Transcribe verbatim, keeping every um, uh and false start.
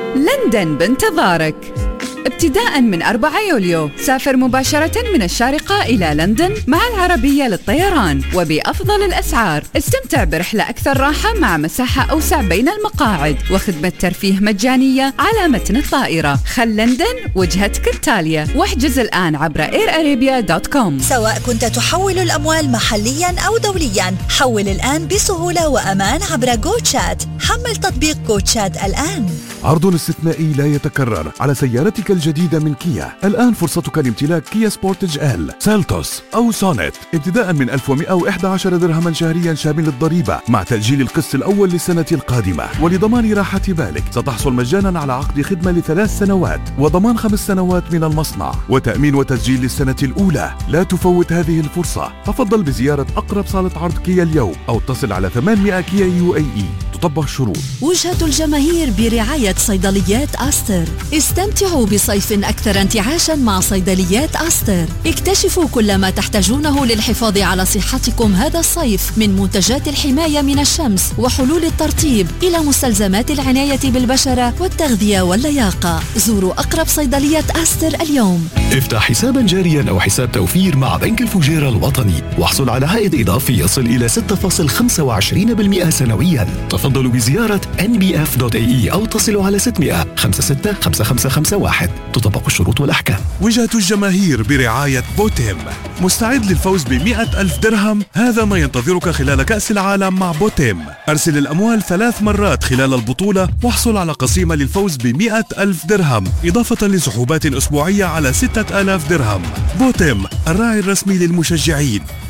لندن بانتظارك. ابتداء من أربعة يوليو سافر مباشرة من الشارقة إلى لندن مع العربية للطيران وبأفضل الأسعار. استمتع برحلة أكثر راحة مع مساحة أوسع بين المقاعد وخدمة ترفيه مجانية على متن الطائرة. خل لندن وجهتك التالية، واحجز الآن عبر إير أرابيا دوت كوم. سواء كنت تحول الأموال محليا أو دوليا، حول الآن بسهولة وأمان عبر جوتشات. حمل تطبيق جوتشات الآن. عرض استثنائي لا يتكرر على سيارتك الجديدة من كيا. الآن فرصتك لامتلاك كيا سبورتج ال، سيلتوس أو سونيت ابتداء من ألف ومئة وإحدى عشر درهما شهريا شامل الضريبة، مع تأجيل القسط الأول للسنة القادمة. ولضمان راحة بالك ستحصل مجانا على عقد خدمة لثلاث سنوات وضمان خمس سنوات من المصنع وتأمين وتسجيل للسنة الأولى. لا تفوت هذه الفرصة، تفضل بزيارة أقرب صالة عرض كيا اليوم أو اتصل على ثمانمئة كيا يو اي اي. تطبق الشروط. وجهة الجماهير برعاية صيدليات أستر. استمتعوا بصيف أكثر انتعاشا مع صيدليات أستر. اكتشفوا كل ما تحتاجونه للحفاظ على صحتكم هذا الصيف، من منتجات الحماية من الشمس وحلول الترطيب إلى مستلزمات العناية بالبشرة والتغذية واللياقة. زوروا أقرب صيدلية أستر اليوم. افتح حسابا جاريا أو حساب توفير مع بنك الفجيرة الوطني واحصل على عائد إضافي يصل إلى ستة فاصلة خمسة وعشرين بالمئة سنويا. تفضلوا بزيارة إن بي إف دوت إي إي أو اتصلوا على ستمئة خمسة ستة خمسة خمسة خمسة واحد. تطبق الشروط والأحكام. وجهة الجماهير برعاية بوتيم. مستعد للفوز بمئة ألف درهم؟ هذا ما ينتظرك خلال كأس العالم مع بوتيم. أرسل الأموال ثلاث مرات خلال البطولة واحصل على قسيمة للفوز بمئة ألف درهم، إضافة لسحوبات أسبوعية على ستة آلاف درهم. بوتيم، الراعي الرسمي للمشجعين.